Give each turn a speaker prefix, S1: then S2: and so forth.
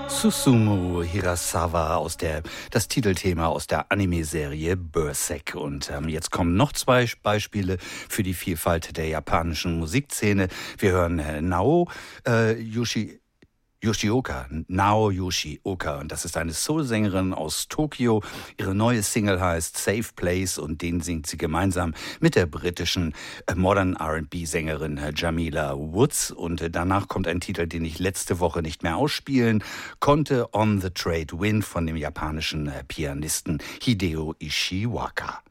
S1: Susumu Hirasawa das Titelthema aus der Anime-Serie Berserk. Und jetzt kommen noch zwei Beispiele für die Vielfalt der japanischen Musikszene. Wir hören Nao Yoshioka. Und das ist eine Soul-Sängerin aus Tokio. Ihre neue Single heißt Safe Place und den singt sie gemeinsam mit der britischen Modern R&B-Sängerin Jamila Woods. Und danach kommt ein Titel, den ich letzte Woche nicht mehr ausspielen konnte, On the Trade Wind von dem japanischen Pianisten Hideo Ishiwaka.